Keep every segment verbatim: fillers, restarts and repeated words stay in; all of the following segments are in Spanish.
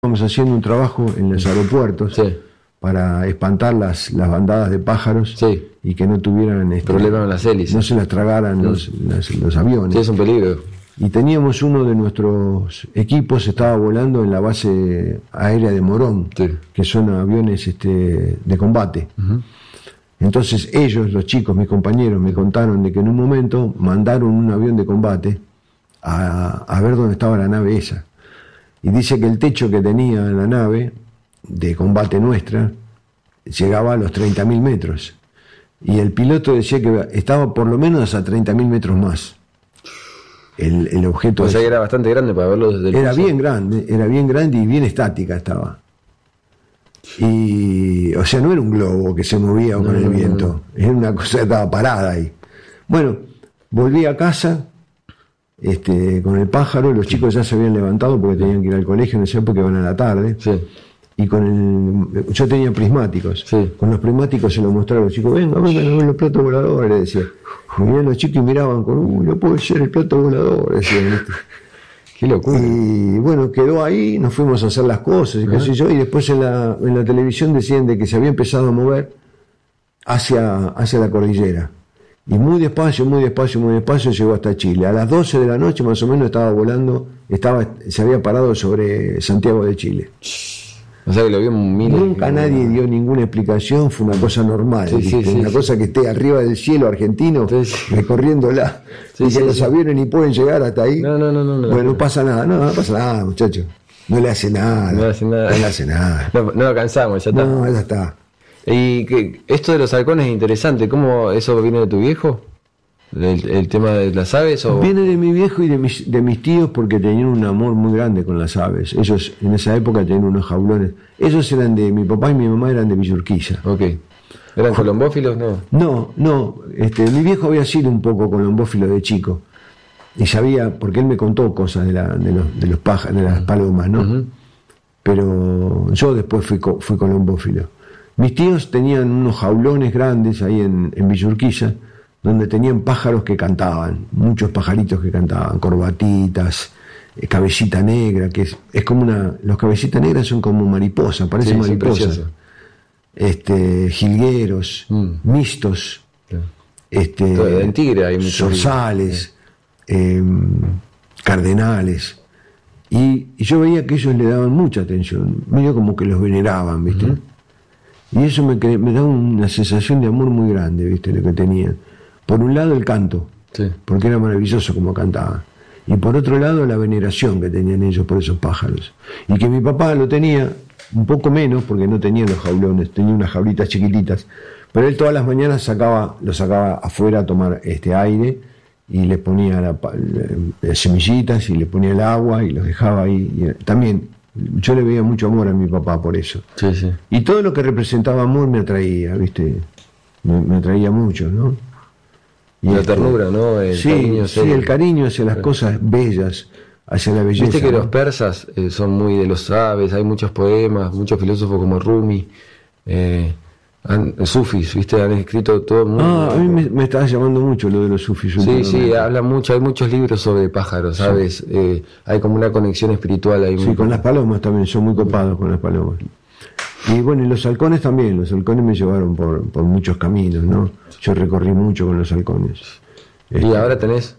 Estamos haciendo un trabajo en los aeropuertos sí. para espantar las, las bandadas de pájaros sí. y que no tuvieran este, problemas con las hélices. No se las tragaran mm. los, los, los aviones. Sí, es un peligro. Y teníamos uno de nuestros equipos, estaba volando en la base aérea de Morón, sí. que son aviones este, de combate. Uh-huh. Entonces ellos, los chicos, mis compañeros, me contaron de que en un momento mandaron un avión de combate a, a ver dónde estaba la nave esa. Y dice que el techo que tenía la nave de combate nuestra llegaba a los treinta mil metros. Y el piloto decía que estaba por lo menos a treinta mil metros más. El, el objeto. O sea, era bastante grande para verlo desde el Era piso. bien grande, era bien grande y bien estática estaba. Y, o sea, no era un globo que se movía no, con el no, viento, no. era una cosa que estaba parada ahí. Bueno, volví a casa este, con el pájaro, los chicos ya se habían levantado porque tenían que ir al colegio en esa época, iban a la tarde. Sí. Y con el, yo tenía prismáticos, sí. con los prismáticos se lo mostraba a los chicos, venga, venga, no ven los platos voladores, le decía. Y venían los chicos y miraban con, uy, no puede ser el plato volador, decían. Qué locura. Y bueno, quedó ahí, nos fuimos a hacer las cosas y qué sé yo, y después en la, en la televisión decían de que se había empezado a mover hacia, hacia la cordillera. Y muy despacio, muy despacio, muy despacio llegó hasta Chile. A las doce de la noche más o menos estaba volando, estaba, se había parado sobre Santiago de Chile. O sea que lo vio miles. Nunca de... nadie dio ninguna explicación, fue una cosa normal, sí, sí, sí, una sí. cosa que esté arriba del cielo argentino, sí, sí. recorriéndola, sí, y que sí, los sí. aviones ni pueden llegar hasta ahí. No, no, no, no, no. Bueno, no pasa nada, no, no pasa nada, muchacho. No le hace nada. No le hace nada. No le hace nada. No, no lo alcanzamos, ya está. No, ya está. Y que esto de los halcones es interesante. ¿Cómo eso viene de tu viejo? ¿El, el tema de las aves? O... Viene de mi viejo y de mis, de mis tíos porque tenían un amor muy grande con las aves. Ellos en esa época tenían unos jaulones. Ellos eran de, mi papá y mi mamá eran de Villurquiza. Ok. ¿Eran colombófilos? No. No, no. Este, mi viejo había sido un poco colombófilo de chico. Y sabía, porque él me contó cosas de, la, de, los, de los pájaros, de las palomas, ¿no? Uh-huh. Pero yo después fui, fui colombófilo. Mis tíos tenían unos jaulones grandes ahí en, en Villurquiza, donde tenían pájaros que cantaban, muchos pajaritos que cantaban, corbatitas, eh, cabecita negra, que es, es como una, los cabecitas negras son como mariposas, parecen sí, mariposas, sí, este, jilgueros, mm. mistos, sí. este, Todo, en tigre hay muchos zorzales, sí. eh, cardenales, y, y yo veía que ellos le daban mucha atención, medio como que los veneraban, ¿viste? Uh-huh. Y eso me, me daba una sensación de amor muy grande, ¿viste? Lo que tenían. Por un lado el canto, sí. porque era maravilloso como cantaban, y por otro lado la veneración que tenían ellos por esos pájaros, y que mi papá lo tenía un poco menos porque no tenía los jaulones, tenía unas jaulitas chiquititas, pero él todas las mañanas sacaba, lo sacaba afuera a tomar este aire y les ponía la, las semillitas y le ponía el agua y los dejaba ahí. Y también yo le veía mucho amor a mi papá por eso, sí, sí. Y todo lo que representaba amor me atraía, ¿viste? Me, me atraía mucho, ¿no? Y la este, ternura, ¿no? El sí, cariño, sí, el cariño hacia las cosas bellas, hacia la belleza. Viste que ¿no? los persas eh, son muy de los aves, hay muchos poemas, muchos filósofos como Rumi, eh, han, sufis, ¿viste? Han escrito todo muy... Ah, a mí me, me estaba llamando mucho lo de los sufis. Sí, sí, habla mucho, hay muchos libros sobre pájaros, ¿sabes? Sí. Eh, hay como una conexión espiritual ahí. Sí, muy... con las palomas también, son muy copados con las palomas. Y bueno, y los halcones también, los halcones me llevaron por, por muchos caminos, ¿no? Yo recorrí mucho con los halcones. ¿Y este, ahora tenés?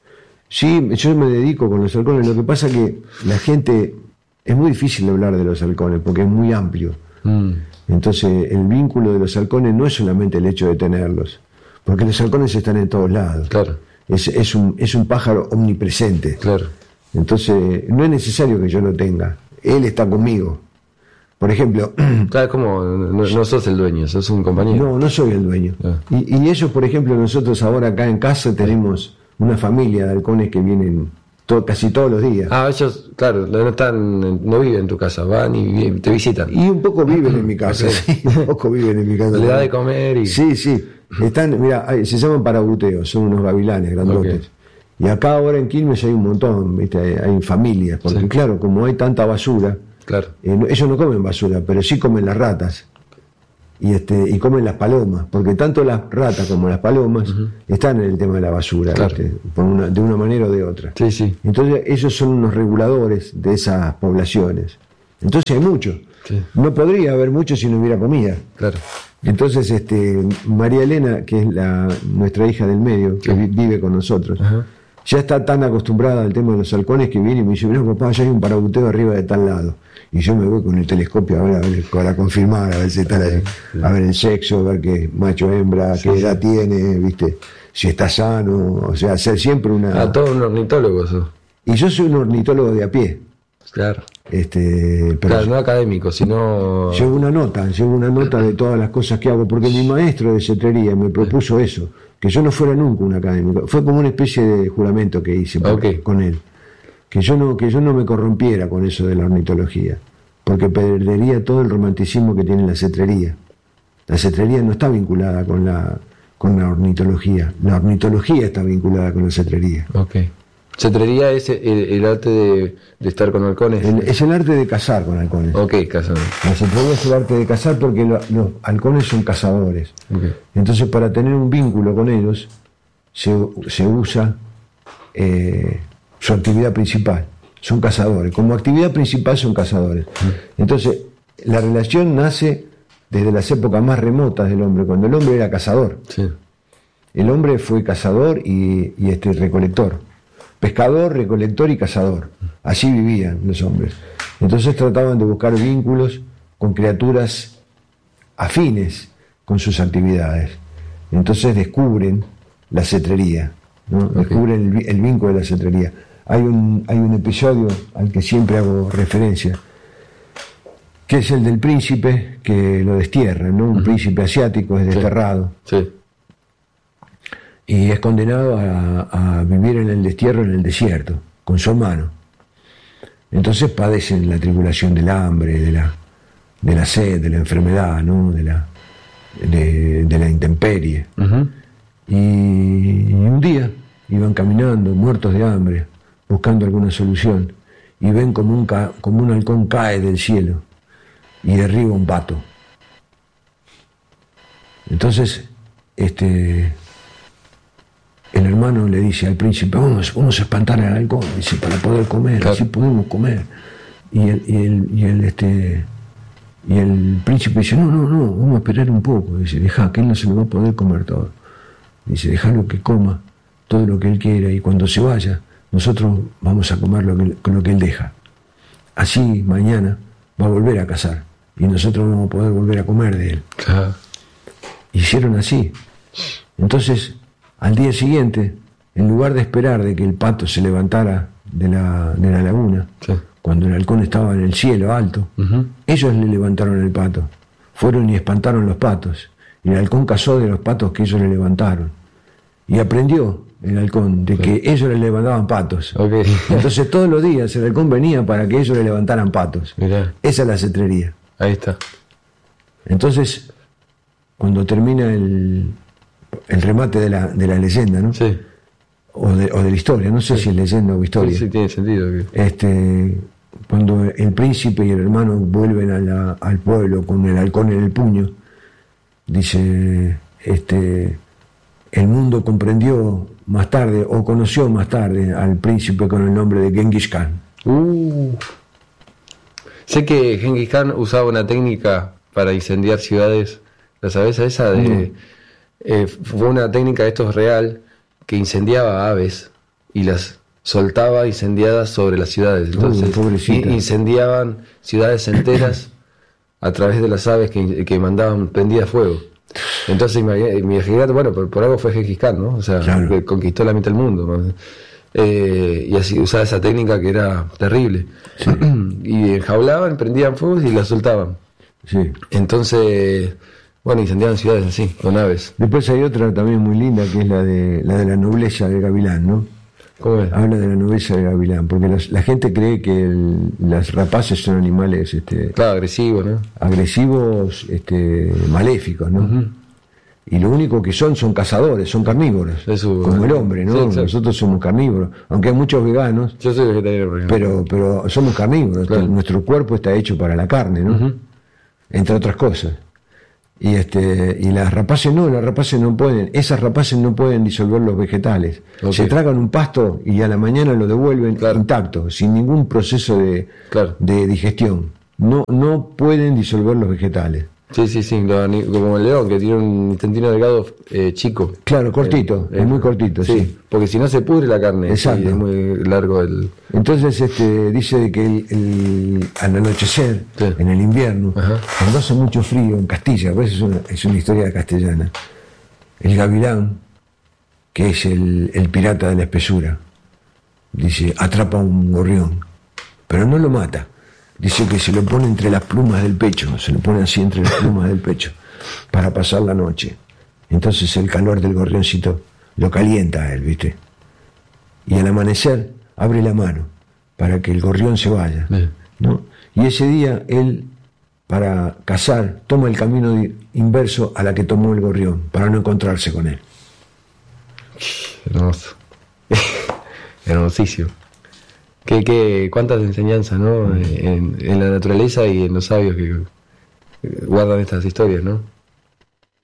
Sí, yo me dedico con los halcones, lo que pasa que la gente, es muy difícil hablar de los halcones porque es muy amplio. Mm. Entonces el vínculo de los halcones no es solamente el hecho de tenerlos, porque los halcones están en todos lados. Claro. Es, es, un, es un pájaro omnipresente. Claro. Entonces no es necesario que yo lo tenga, él está conmigo. Por ejemplo... Claro, como no, no sos el dueño, sos un compañero. No, no soy el dueño. Ah. Y, y ellos, por ejemplo, nosotros ahora acá en casa tenemos una familia de halcones que vienen to, casi todos los días. Ah, ellos, claro, no están, no viven en tu casa, van y te visitan. Y un poco viven en mi casa, sí, un poco viven en mi casa. Le da de comer y... Sí, sí. Están, mira, se llaman parabuteos, son unos gavilanes grandotes. Okay. Y acá ahora en Quilmes hay un montón, ¿viste? Hay, hay familias, porque sí. Claro, como hay tanta basura... Claro. Eh, ellos no comen basura, pero sí comen las ratas y este y comen las palomas, porque tanto las ratas como las palomas uh-huh. están en el tema de la basura, claro. Por una, de una manera o de otra. Sí, sí. Entonces ellos son unos reguladores de esas poblaciones. Entonces hay mucho. Sí. No podría haber mucho si no hubiera comida. Claro. Entonces, este, María Elena, que es la, nuestra hija del medio, que vi- vive con nosotros, Ajá. ya está tan acostumbrada al tema de los halcones que viene y me dice, mira papá, ya hay un parabuteo arriba de tal lado. Y yo me voy con el telescopio a ver, a ver, para confirmar, a ver si está la- a ver el sexo, a ver qué macho, hembra, qué edad tiene, viste, si está sano, o sea, hacer siempre una... Ah, todo un ornitólogo eso. Y yo soy un ornitólogo de a pie, Claro. este, pero Claro, no académico, sino... llevo una nota, llevo una nota de todas las cosas que hago, porque mi maestro de cetrería me propuso eso, que yo no fuera nunca un académico. Fue como una especie de juramento que hice por- Ok. con él, que yo no que yo no me corrompiera con eso de la ornitología, porque perdería todo el romanticismo que tiene la cetrería. La cetrería no está vinculada con la con la ornitología, la ornitología está vinculada con la cetrería. Ok. Cetrería es el, el arte de, de estar con halcones. El- es el arte de cazar con halcones. Ok, casado. La cetrería es el arte de cazar porque lo- los halcones son cazadores. Ok. Entonces, para tener un vínculo con ellos, se, se usa eh, su actividad principal. Son cazadores. Como actividad principal son cazadores. Entonces, la relación nace desde las épocas más remotas del hombre, cuando el hombre era cazador. Sí. El hombre fue cazador y, y este recolector. Pescador, recolector y cazador. Así vivían los hombres. Entonces trataban de buscar vínculos con criaturas afines con sus actividades. Entonces descubren la cetrería, ¿no? Ok. Descubren el, vi- el vínculo de la cetrería. Hay un, hay un episodio al que siempre hago referencia, que es el del príncipe que lo destierran, ¿no? Un príncipe asiático es desterrado Sí. y es condenado a, a vivir en el destierro en el desierto, con su hermano. Entonces padecen la tribulación del hambre, de la, de la sed, de la enfermedad, ¿no? de, la, de, de la intemperie. Ujú. Y, y un día iban caminando, muertos de hambre, buscando alguna solución, y ven como un, ca- como un halcón cae del cielo y derriba un pato. Entonces, este, el hermano le dice al príncipe, vamos, vamos a espantar al halcón, dice, para poder comer, Claro. así podemos comer. Y el, y el, y el, este, y el príncipe dice, no, no, no, vamos a esperar un poco. Dice, deja, que él no se lo va a poder comer todo. Dice, dejalo que coma todo lo que él quiera y cuando se vaya, nosotros vamos a comer lo que, lo que él deja. Así mañana va a volver a cazar y nosotros vamos a poder volver a comer de él. Claro. Hicieron así. Entonces, al día siguiente, en lugar de esperar de que el pato se levantara de la, de la laguna, Sí. cuando el halcón estaba en el cielo alto, Ujú. ellos le levantaron el pato. Fueron y espantaron los patos. Y el halcón cazó de los patos que ellos le levantaron. Y aprendió el halcón de que ellos le levantaban patos. Ok. Entonces todos los días el halcón venía para que ellos le levantaran patos. Mirá, Esa es la cetrería. ahí está. Entonces, cuando termina el, el remate de la, de la leyenda, ¿no? Sí. O, de, o de la historia, no sé si es leyenda o historia. Sí, sí, tiene sentido. que- Este, cuando el príncipe y el hermano vuelven a la- al pueblo con el halcón en el puño, dice, este, el mundo comprendió más tarde, o conoció más tarde al príncipe con el nombre de Genghis Khan. Uh. Sé que Genghis Khan usaba una técnica para incendiar ciudades. ¿La sabes a esa? De, eh, fue una técnica, esto es real, que incendiaba aves y las soltaba incendiadas sobre las ciudades. Entonces, pobrecita. in- incendiaban ciudades enteras a través de las aves que, que mandaban prendidas fuego. Entonces, imagi- imagínate, bueno, por, por algo fue Genghis Khan, ¿no? O sea, Claro. que conquistó la mitad del mundo, ¿no? Eh, y así usaba esa técnica que era terrible. Y enjaulaban, prendían fuego y las soltaban. Sí. Entonces, bueno, incendiaban ciudades así, con aves. Después hay otra también muy linda que es la de la de la nobleza del gavilán, ¿no? ¿Cómo es? Habla de la nobleza del gavilán, porque los- la gente cree que el- las rapaces son animales este, Claro, agresivo, ¿no? agresivos, este, maléficos, ¿no? Y lo único que son son cazadores, son carnívoros, Eso, como el hombre, ¿no? sí, exacto. Nosotros somos carnívoros, aunque hay muchos veganos, Yo soy vegetariano, por ejemplo. pero pero somos carnívoros. Claro. Nuestro cuerpo está hecho para la carne, ¿no? Ujú. Entre otras cosas. Y este y las rapaces no, las rapaces no pueden, esas rapaces no pueden disolver los vegetales. Ok. Se tragan un pasto y a la mañana lo devuelven Claro. intacto, sin ningún proceso de, Claro. de digestión. no, no pueden disolver los vegetales. Sí, sí, sí, lo, como el león, que tiene un intestino delgado eh, chico. Claro, cortito, eh, es muy cortito, sí, sí. Porque si no se pudre la carne. Exacto. Sí, es muy largo el... Entonces este, dice que el, el, al anochecer, sí, en el invierno, ajá, cuando hace mucho frío en Castilla, pues es una, es una historia castellana, el gavilán, que es el, el pirata de la espesura, dice, atrapa un gorrión, pero no lo mata. Dice que se lo pone entre las plumas del pecho, se lo pone así entre las plumas del pecho, para pasar la noche. Entonces el calor del gorrioncito lo calienta a él, ¿viste? Y al amanecer abre la mano para que el gorrión se vaya, ¿no? Y ese día él, para cazar, toma el camino inverso a la que tomó el gorrión, para no encontrarse con él. Hermoso. Hermosísimo. ¿Qué, qué, cuántas enseñanzas, ¿no? En, en la naturaleza y en los sabios que guardan estas historias, ¿no?